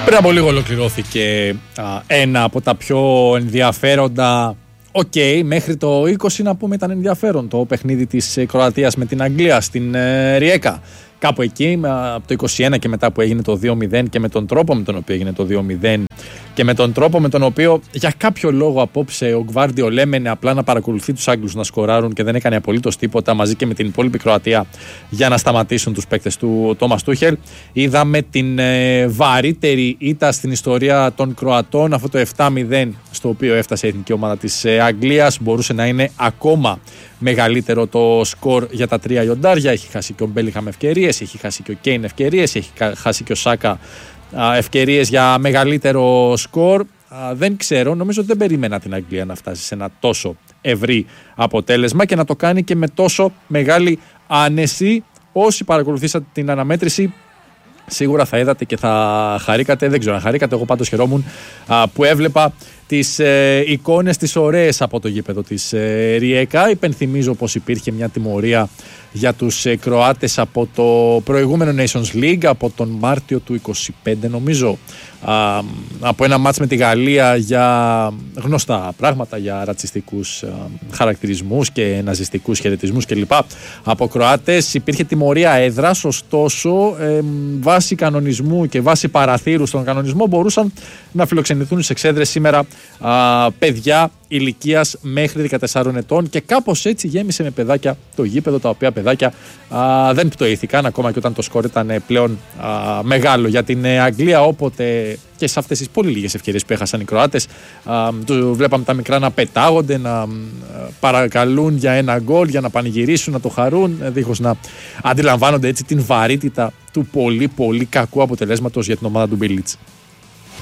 Πριν από λίγο ολοκληρώθηκε ένα από τα πιο ενδιαφέροντα. Μέχρι το 20 να πούμε ήταν ενδιαφέρον το παιχνίδι της Κροατίας με την Αγγλία στην Ριέκα. Κάπου εκεί από το 21 και μετά που έγινε το 2-0 και με τον τρόπο με τον οποίο έγινε το 2-0 και με τον τρόπο με τον οποίο για κάποιο λόγο απόψε ο Γκβάρντιο έμενε απλά να παρακολουθεί τους Άγγλους να σκοράρουν και δεν έκανε απολύτως τίποτα μαζί και με την υπόλοιπη Κροατία για να σταματήσουν τους παίκτες του Τόμας Τούχελ. Είδαμε την βαρύτερη ήττα στην ιστορία των Κροατών, αυτό το 7-0 στο οποίο έφτασε η εθνική ομάδα της Αγγλίας. Μπορούσε να είναι ακόμα μεγαλύτερο το σκορ για τα τρία λιοντάρια. Έχει χάσει και ο Μπέλιγχαμ ευκαιρίες, έχει χάσει και ο Κέιν ευκαιρίες, έχει χάσει και ο Σάκα ευκαιρίες για μεγαλύτερο σκορ. Δεν ξέρω, νομίζω ότι δεν περίμενα την Αγγλία να φτάσει σε ένα τόσο ευρύ αποτέλεσμα και να το κάνει και με τόσο μεγάλη άνεση. Όσοι παρακολουθήσατε την αναμέτρηση σίγουρα θα είδατε και θα χαρήκατε, δεν ξέρω αν χαρήκατε, εγώ πάντως χαιρόμουν που έβλεπα τις εικόνες τις ωραίες από το γήπεδο της Ριέκα. Υπενθυμίζω πως υπήρχε μια τιμωρία για τους Κροάτες από το προηγούμενο Nations League από τον Μάρτιο του 25 νομίζω, από ένα μάτς με τη Γαλλία για γνωστά πράγματα, για ρατσιστικούς χαρακτηρισμούς και ναζιστικούς χαιρετισμούς κλπ. Από Κροάτες υπήρχε τιμωρία έδρας, ωστόσο βάσει κανονισμού και βάσει παραθύρου στον κανονισμό μπορούσαν να φιλοξενηθούν στις εξέδρες σήμερα παιδιά ηλικίας μέχρι 14 ετών και κάπως έτσι γέμισε με παιδάκια το γήπεδο, τα οποία παιδάκια δεν πτωήθηκαν ακόμα και όταν το σκορ ήταν πλέον μεγάλο για την Αγγλία, όποτε και σε αυτές τις πολύ λίγες ευκαιρίες που έχασαν οι Κροάτες βλέπαμε τα μικρά να πετάγονται, να παρακαλούν για ένα γκολ, για να πανηγυρίσουν, να το χαρούν, δίχως να αντιλαμβάνονται έτσι την βαρύτητα του πολύ πολύ κακού αποτελέσματος για την ομάδα του Μπίλιτς.